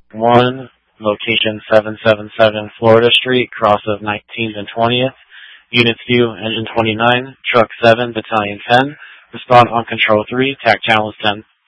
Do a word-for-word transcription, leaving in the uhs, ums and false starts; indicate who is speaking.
Speaker 1: one, location seven seven seven Florida Street, cross of nineteenth and twentieth. Units view, engine twenty-nine, truck seven, battalion ten. Respond on control three, tac channel is ten.